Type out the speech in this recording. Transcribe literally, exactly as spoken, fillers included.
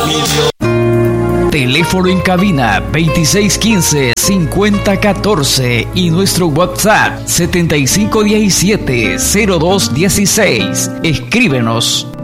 Teléfono en cabina veintiséis quince, cincuenta catorce y nuestro WhatsApp setenta y cinco diecisiete, cero dos dieciséis. Escríbenos.